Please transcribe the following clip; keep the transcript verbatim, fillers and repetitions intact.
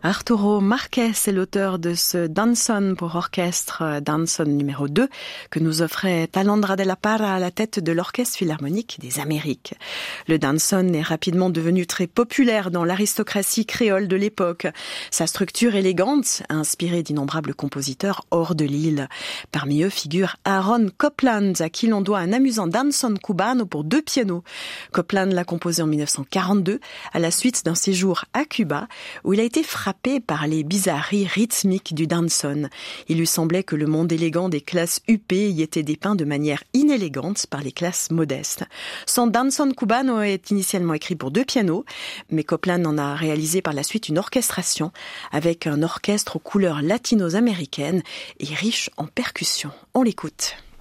Arturo Marquez est l'auteur de ce Danzón pour orchestre, Danzón numéro deux, que nous offrait Talandra de la Parra à la tête de l'Orchestre Philharmonique des Amériques. Le Danzón est rapidement devenu très populaire dans l'aristocratie créole de l'époque. Sa structure élégante a inspiré d'innombrables compositeurs hors de l'île. Parmi eux figure Aaron Copland, à qui l'on doit un amusant Danzón cubano pour deux pianos. Copland l'a composé en dix-neuf cent quarante-deux, à la suite d'un séjour à Cuba, où il a été frappé par les bizarreries rythmiques du danzón. Il lui semblait que le monde élégant des classes huppées y était dépeint de manière inélégante par les classes modestes. Son Danzón cubano est initialement écrit pour deux pianos, mais Copland en a réalisé par la suite une orchestration avec un orchestre aux couleurs latino-américaines et riche en percussions. On l'écoute.